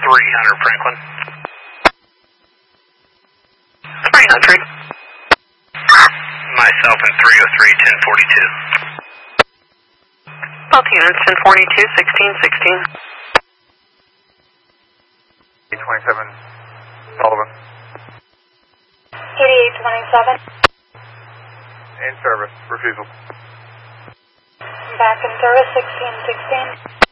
300 Franklin. 300. Myself and 303, 1042. Both units, 1042, 1616. 827, Sullivan. 8827. In service, refusal. Back in service, 1616.